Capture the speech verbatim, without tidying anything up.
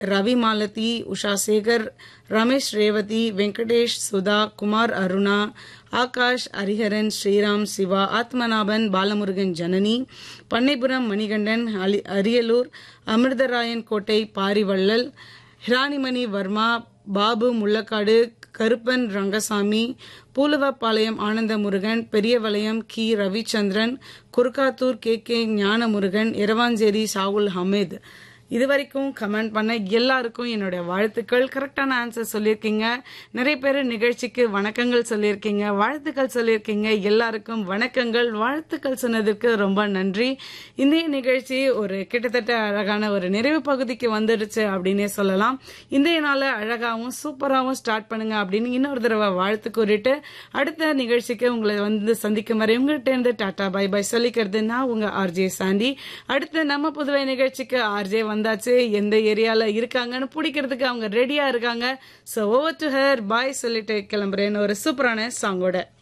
ரவி மாலதி, உஷா சேகர், ரமேஷ் ரேவதி, வெங்கடேஷ், சுதா, குமார் அருணா, ஆகாஷ், ஹரிஹரன், ஸ்ரீராம், சிவா, ஆத்மநாபன், பாலமுருகன், ஜனனி, பண்ணைபுரம் மணிகண்டன், அரியலூர், அமிர்தராயன் கோட்டை, பாரிவள்ளல், ஹிராணிமணி வர்மா, பாபு முள்ளக்காடு, கருப்பன் ரங்கசாமி, பூலுவப்பாளையம் ஆனந்தமுருகன், பெரியவளையம் கி Ravichandran, Kurukkathur K K Gnanamurugan, Eravancheri Shahul Hamid. இதுவரைக்கும் comment பண்ண எல்லாருக்கும் என்னுடைய வாழ்த்துக்கள். கரெக்டான ஆன்சர் சொல்லியிருக்கீங்க. நிறைய பேர் நிகழ்ச்சிக்கு வணக்கங்கள் சொல்லியிருக்கீங்க, வாழ்த்துக்கள் சொல்லியிருக்கீங்க. எல்லாருக்கும் வணக்கங்கள், வாழ்த்துக்கள் சொன்னதுக்கு ரொம்ப நன்றி. இன்றைய நிகழ்ச்சி ஒரு கிட்டத்தட்ட அழகான ஒரு நிறைவு பகுதிக்கு வந்துடுச்சு அப்படின்னே சொல்லலாம். இன்றைய நாளை அழகாகவும் சூப்பராகவும் ஸ்டார்ட் பண்ணுங்க அப்படின்னு இன்னொரு தடவை வாழ்த்து கூறிட்டு அடுத்த நிகழ்ச்சிக்கு உங்களை வந்து சந்திக்கும் வரை உங்கள்கிட்ட இருந்து டாடா பை பை சொல்லிக்கிறது நான் உங்க ஆர்ஜே சாண்டி. அடுத்து நம்ம புதுவை நிகழ்ச்சிக்கு ஆர்ஜே வந்தாச்சு. எந்த ஏரியால இருக்காங்கன்னு பிடிக்கிறதுக்கு அவங்க ரெடியா இருக்காங்க. சோ ஓவர் டு ஹர், பாய் சொல்லிட்டு கிளம்புறேன் ஒரு சூப்பரான சாங்கோட.